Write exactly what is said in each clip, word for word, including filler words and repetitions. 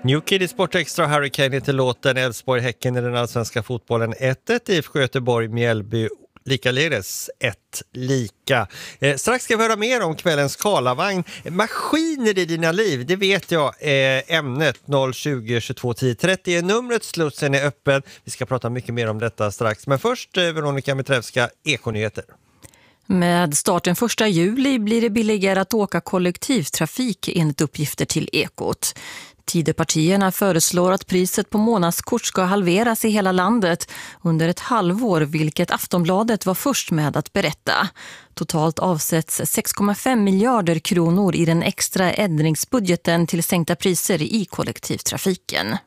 New Kid i Sport Extra, Hurricane heter låten, Elfsborg-Häcken i den allsvenska fotbollen ett ett, I F K Göteborg, Mjällby likaledes ett lika. Eh, strax ska vi höra mer om kvällens Karlavagn. Maskiner i dina liv, det vet jag är ämnet. Noll tjugo tjugotvå tio trettio är numret, slussen är öppen. Vi ska prata mycket mer om detta strax. Men först eh, Veronica Mitrevska, Ekonyheter. Med starten första juli blir det billigare att åka kollektivtrafik enligt uppgifter till Ekot. Tidöpartierna föreslår att priset på månadskort ska halveras i hela landet under ett halvår, vilket Aftonbladet var först med att berätta. Totalt avsätts sex komma fem miljarder kronor i den extra ändringsbudgeten till sänkta priser i kollektivtrafiken.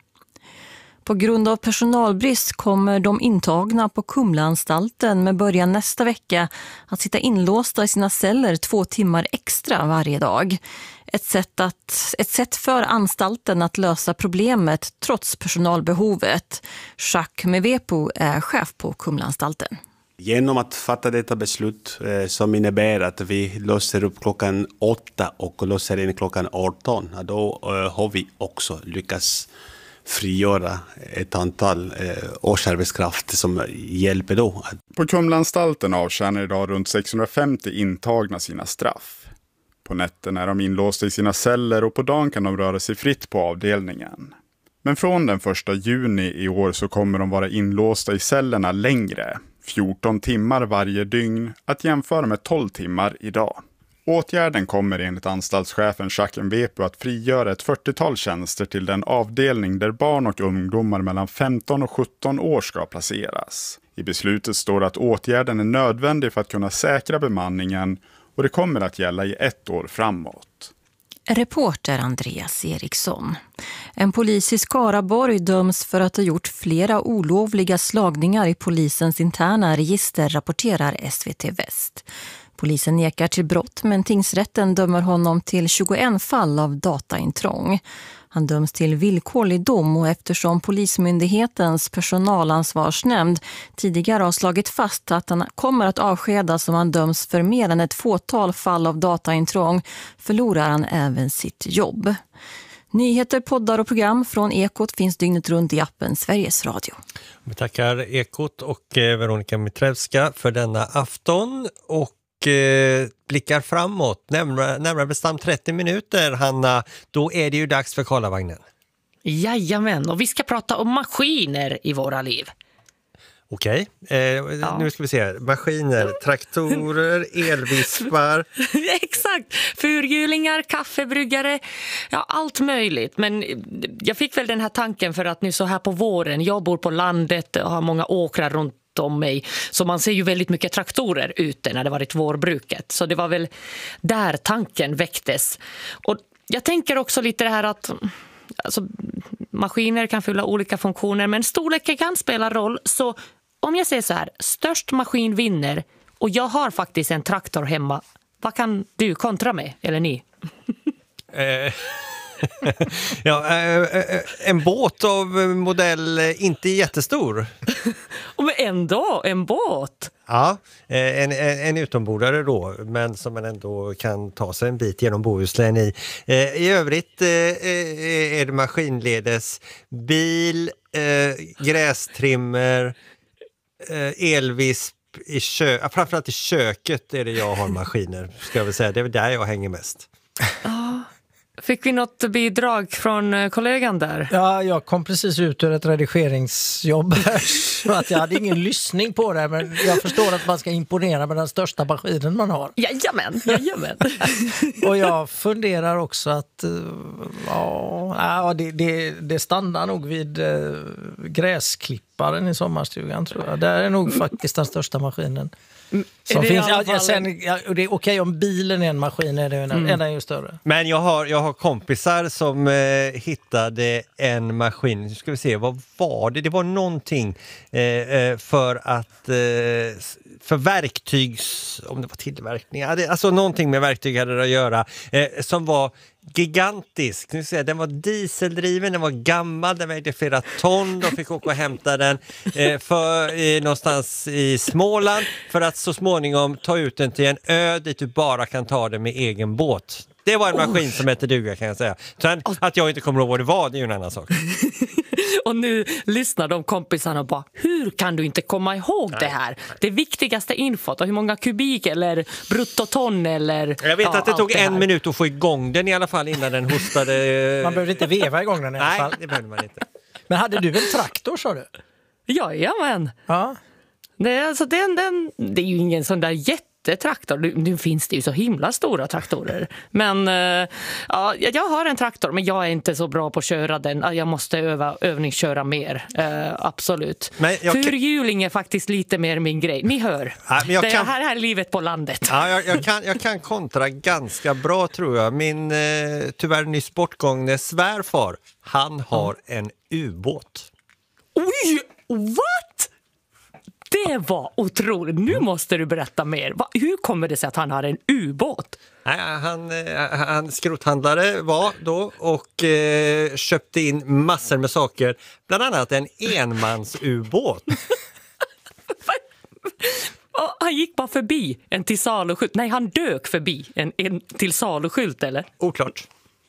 På grund av personalbrist kommer de intagna på Kumlaanstalten med början nästa vecka att sitta inlåsta i sina celler två timmar extra varje dag. Ett sätt, att, ett sätt för anstalten att lösa problemet trots personalbehovet. Jacques Mevepo är chef på Kumlaanstalten. Genom att fatta detta beslut eh, som innebär att vi låser upp klockan åtta och låser in klockan arton, då eh, har vi också lyckats frigöra ett antal eh, årsarbetskraft som hjälper då. På Kumlaanstalten avtjänar idag runt sexhundrafemtio intagna sina straff. På nätten är de inlåsta i sina celler och på dagen kan de röra sig fritt på avdelningen. Men från den första juni i år så kommer de vara inlåsta i cellerna längre, fjorton timmar varje dygn, att jämföra med tolv timmar idag. Åtgärden kommer enligt anstaltschefen Jacques Mevepo att frigöra ett fyrtiotal tjänster till den avdelning där barn och ungdomar mellan femton och sjutton år ska placeras. I beslutet står att åtgärden är nödvändig för att kunna säkra bemanningen och det kommer att gälla i ett år framåt. Reporter Andreas Eriksson. En polis i Skaraborg döms för att ha gjort flera olovliga slagningar i polisens interna register, rapporterar S V T Väst. Polisen nekar till brott, men tingsrätten dömer honom till tjugoett fall av dataintrång. Han döms till villkorlig dom och eftersom Polismyndighetens personalansvarsnämnd tidigare har slagit fast att han kommer att avskedas om han döms för mer än ett fåtal fall av dataintrång förlorar han även sitt jobb. Nyheter, poddar och program från Ekot finns dygnet runt i appen Sveriges Radio. Vi tackar Ekot och Veronica Mitrevska för denna afton och blickar framåt, närmare, närmare bestämt trettio minuter, Hanna, då är det ju dags för Karlavagnen. Jajamän, och vi ska prata om maskiner i våra liv. Okej, eh, ja. Nu ska vi se, maskiner, traktorer, elvispar. Exakt, fyrhjulingar, kaffebryggare, ja allt möjligt. Men jag fick väl den här tanken för att nu så här på våren, jag bor på landet och har många åkrar runt om mig. Så man ser ju väldigt mycket traktorer ute när det varit vårbruket. Så det var väl där tanken väcktes. Och jag tänker också lite det här att alltså, maskiner kan fylla olika funktioner men storleken kan spela roll. Så om jag säger så här, störst maskin vinner och jag har faktiskt en traktor hemma. Vad kan du kontra med, eller ni? Eh... ja, en båt av modell inte jättestor. Men ändå, en båt. Ja, en, en utombordare då, men som man ändå kan ta sig en bit genom Bohuslän i. I övrigt är det maskinledes bil, grästrimmer, elvisp i kö- framförallt i köket är det jag har maskiner, ska jag väl säga. Det är där jag hänger mest. Ja. Fick vi något bidrag från kollegan där? Ja, jag kom precis ut ur ett redigeringsjobb så att jag hade ingen lyssning på det, men jag förstår att man ska imponera med den största maskinen man har. Jajamän, jajamän. Och jag funderar också att ja, det, det, det stannar nog vid äh, gräsklipparen i sommarstugan, tror jag. Det är nog faktiskt den största maskinen. Som finns, ja, ja, sen, ja, det är okej okay, om bilen är en maskin är det en, mm. en ju större. Men jag har, jag har kompisar som eh, hittade en maskin. Nu ska vi se, vad var det? Det var någonting eh, för att eh, för verktygs, om det var tillverkning, alltså någonting med verktyg hade det att göra, eh, som var gigantisk. Nu ser jag, den var dieseldriven, den var gammal, den vägde flera ton. De fick åka och hämta den eh, för, eh, någonstans i Småland för att så småningom ta ut den till en ö dit du bara kan ta den med egen båt. Det var en maskin som hette duga, kan jag säga. Sen att jag inte kommer ihåg vad det var, det är ju en annan sak. Och nu lyssnar de kompisarna och bara, hur kan du inte komma ihåg nej, det här? Nej. Det viktigaste infot, och hur många kubik eller bruttoton eller... Jag vet ja, att det tog det en minut att få igång den i alla fall innan den hostade. Man behövde inte veva igång den i alla fall. Nej, det behövde man inte. Men hade du en traktor, sa du? Ja, jamen. Ja. Det, alltså, den, den, det är ju ingen sån där jättetraktor. Nu, nu finns det ju så himla stora traktorer. Men uh, ja, jag har en traktor, men jag är inte så bra på att köra den. Jag måste öva, övningsköra mer. Uh, absolut. Fyrhjuling är faktiskt lite mer min grej. Ni hör. Ja, men jag det kan... här, här är livet på landet. Ja, jag, jag, kan, jag kan kontra ganska bra, tror jag. Min eh, tyvärr nyss bortgångne svärfar, han har mm. en ubåt. Oj, what? Det var otroligt. Nu måste du berätta mer. Va, hur kommer det sig att han har en ubåt? Nej, han, han skrothandlare var då och eh, köpte in massor med saker. Bland annat en enmansubåt. Han gick bara förbi en till saluskylt. Nej, han dök förbi en, en till saluskylt, eller? Oklart.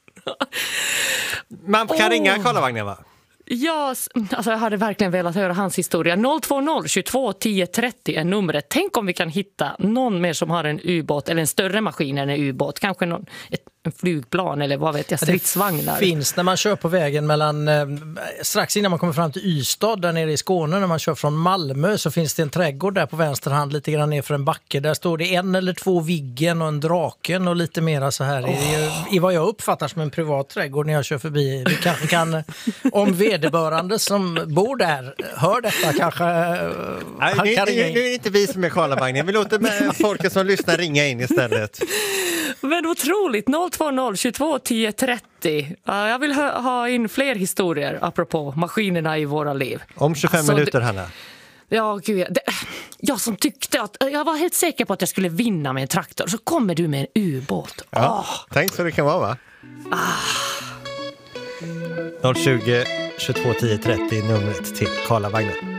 Man kan oh. ringa Karlavagnen, va? Ja, alltså jag hade verkligen velat höra hans historia. noll två noll tjugotvå tio trettio är numret. Tänk om vi kan hitta någon mer som har en ubåt eller en större maskin än en ubåt. Kanske någon, ett, en flygplan eller vad vet jag, stridsvagnar. Det finns när man kör på vägen mellan, eh, strax innan man kommer fram till Ystad där nere i Skåne, när man kör från Malmö, så finns det en trädgård där på vänster hand lite grann ner för en backe. Där står det en eller två Viggen och en Draken och lite mera så här. Oh. I, I vad jag uppfattar som en privat trädgård när jag kör förbi. Vi kanske kan, om vederbörande som bor där hör detta kanske... Nej, han nu, kan nu, nu är det inte vi som är Karlavagnen. Vi låter med folket som lyssnar ringa in istället. Men otroligt, noll två noll tjugotvå tio trettio. Uh, jag vill ha, ha in fler historier apropå maskinerna i våra liv. Om tjugofem alltså, minuter, Hanna. Ja, gud. Det, jag som tyckte att jag var helt säker på att jag skulle vinna med en traktor, så kommer du med en ubåt. Ja, oh. Tänk så det kan vara, va? Ah. noll tjugo tjugotvå tio trettio numret till Karlavagnen.